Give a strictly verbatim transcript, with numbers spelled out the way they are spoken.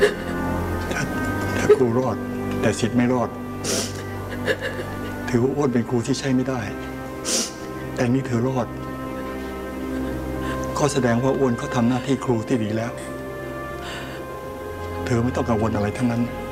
ถ้าถ้าครูรอดแต่สิทธิ์ไม่รอดถือว่าอ้วนเป็นครูที่ใช้ไม่ได้แต่นี่เธอรอดก็แสดงว่าอ้วนเขาทำหน้าที่ครูที่ดีแล้วเธอไม่ต้องกังวลอะไรทั้งนั้น